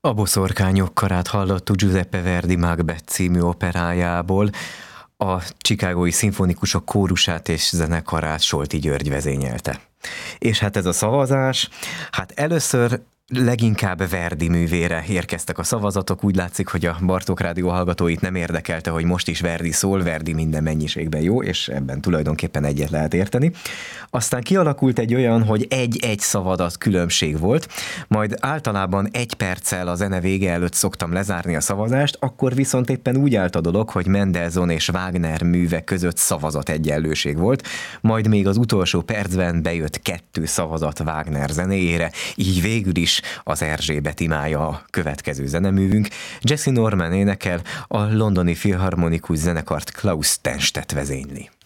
A Boszorkányok karát hallottuk Giuseppe Verdi Macbeth című operájából. A Chicagói Szimfonikusok kórusát és zenekarát Solti György vezényelte. És hát ez a szavazás, hát először leginkább Verdi művére érkeztek a szavazatok. Úgy látszik, hogy a Bartók Rádió hallgatóit nem érdekelte, hogy most is Verdi szól, Verdi minden mennyiségben jó, és ebben tulajdonképpen egyet lehet érteni. Aztán kialakult egy olyan, hogy egy-egy szavazat különbség volt, majd általában 1 perccel a zene vége előtt szoktam lezárni a szavazást, akkor viszont éppen úgy állt a dolog, hogy Mendelssohn és Wagner művek között szavazat egyenlőség volt, majd még az utolsó percben bejött 2 szavazat Wagner zenéjére, így végül is az Erzsébet imája a következő zeneművünk. Jessye Norman énekel, a londoni filharmonikus zenekart Klaus Tennstedt vezényli.